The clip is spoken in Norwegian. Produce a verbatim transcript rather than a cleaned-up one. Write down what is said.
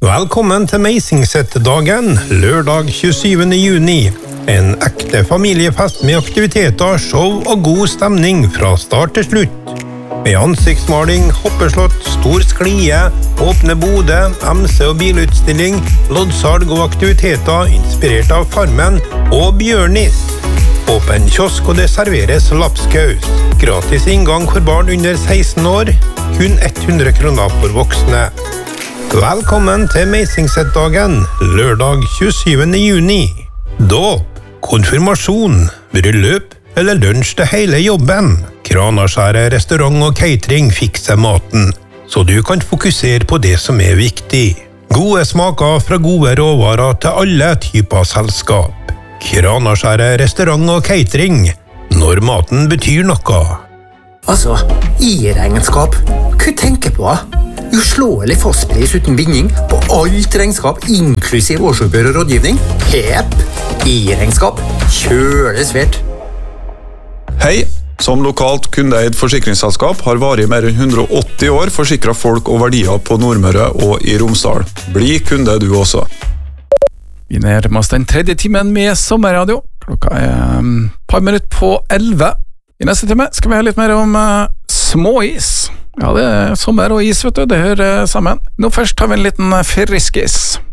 Velkommen til Meisingset-dagen, lørdag tjuesyvende juni. En ekte familiefest med aktiviteter, show og god stemning fra start til slutt. Med ansiktsmaling, hoppeslott, stor sklie, åpne bode, M C- og bilutstilling, loddsalg og aktiviteter inspirert av Farmen og Bjørnis. Åpen kiosk og det serveres lapskaus. Gratis inngang for barn under seksten år, kun hundre kroner for voksne. Velkommen til Meisingset-dagen, lørdag tjuesyvende juni. Dåp, konfirmasjon, bryllup eller lunsj til hele jobben. Kranaskjæret, restaurant og catering fikser maten, så du kan fokusere på det som er viktig. Gode smaker fra gode råvarer til alle typer selskap. Kranaskjæret, restaurant og catering, når maten betyr noe. Altså, i regnskap, hva tenker på? Uslåelig fastpris uten binding på alt regnskap, inklusiv årsoppgjør og rådgivning. Hepp, i regnskap, kjøles svært. Hei, som lokalt kundeeid forsikringsselskap har varig mer enn hundre og åtti år forsikret folk og verdier på Nordmøre og i Romsdal. Bli kunde du også. Vi nærmer oss den tredje timen med sommerradio. Klokka er um, par minutter på elleve. I neste time skal vi ha litt mer om uh, småis. Ja, det er sommer og is, vet du, det hører sammen. Nå først har vi en liten friskis.